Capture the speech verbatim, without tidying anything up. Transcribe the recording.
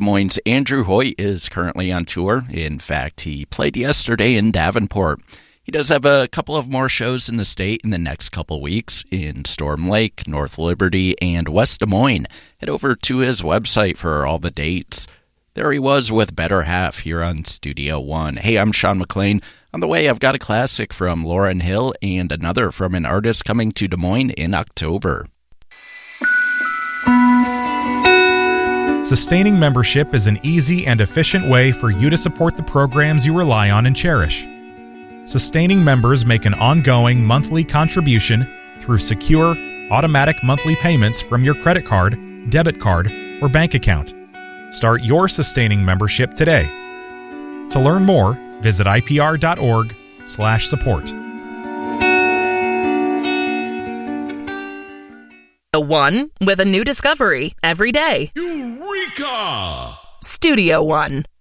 Moines' Andrew Hoyt is currently on tour. In fact, he played yesterday in Davenport. He does have a couple of more shows in the state in the next couple weeks in Storm Lake, North Liberty, and West Des Moines. Head over to his website for all the dates. There he was with Better Half here on Studio One. Hey, I'm Sean McLean. On the way, I've got a classic from Lauryn Hill and another from an artist coming to Des Moines in October. Sustaining membership is an easy and efficient way for you to support the programs you rely on and cherish. Sustaining members make an ongoing monthly contribution through secure, automatic monthly payments from your credit card, debit card, or bank account. Start your sustaining membership today. To learn more, visit ipr.org slash support. The One with a new discovery every day. Eureka! Studio One.